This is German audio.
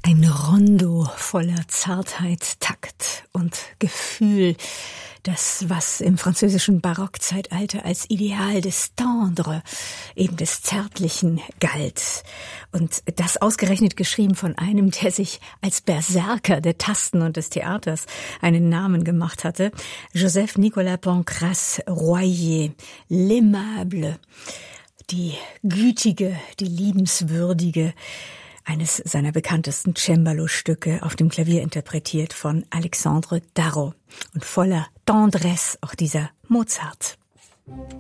Ein Rondo voller Zartheit, Takt und Gefühl. Das, was im französischen Barockzeitalter als Ideal des Tendre, eben des Zärtlichen, galt. Und das ausgerechnet geschrieben von einem, der sich als Berserker der Tasten und des Theaters einen Namen gemacht hatte. Joseph Nicolas Pancrace Royer, l'aimable, die gütige, die liebenswürdige, eines seiner bekanntesten Cembalo-Stücke auf dem Klavier interpretiert von Alexandre Darro. Und voller Tendresse auch dieser Mozart.